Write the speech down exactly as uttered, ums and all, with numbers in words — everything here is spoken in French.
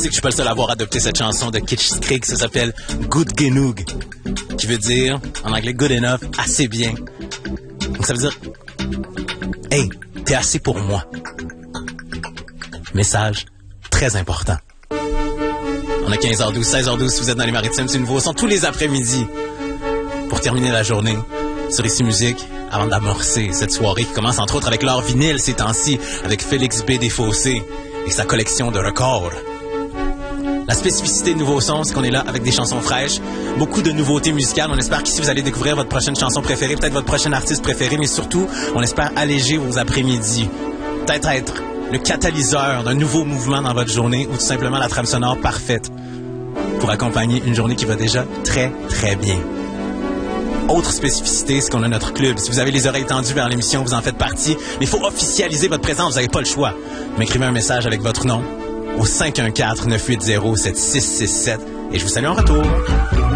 sais que je suis pas le seul à avoir adopté cette chanson de Kitsch Creek. Ça s'appelle Good Genoeg, qui veut dire, en anglais, good enough, assez bien. Donc ça veut dire, hey, t'es assez pour moi. Message très important. On a quinze heures douze, seize heures douze si vous êtes dans les Maritimes. C'est nouveau son tous les après-midi. Pour terminer la journée, sur Ici Musique, avant d'amorcer cette soirée qui commence entre autres avec leur vinyle ces temps-ci, avec Félix B. Desfossés et sa collection de records. La spécificité de Nouveau Son, c'est qu'on est là avec des chansons fraîches, beaucoup de nouveautés musicales. On espère qu'ici vous allez découvrir votre prochaine chanson préférée, peut-être votre prochain artiste préféré, mais surtout, on espère alléger vos après-midi. Peut-être être le catalyseur d'un nouveau mouvement dans votre journée ou tout simplement la trame sonore parfaite pour accompagner une journée qui va déjà très, très bien. Autre spécificité, c'est qu'on a notre club. Si vous avez les oreilles tendues vers l'émission, vous en faites partie. Mais il faut officialiser votre présence, vous n'avez pas le choix. Vous m'écrivez un message avec votre nom au cinq un quatre, neuf huit zéro, sept six six sept et je vous salue en retour.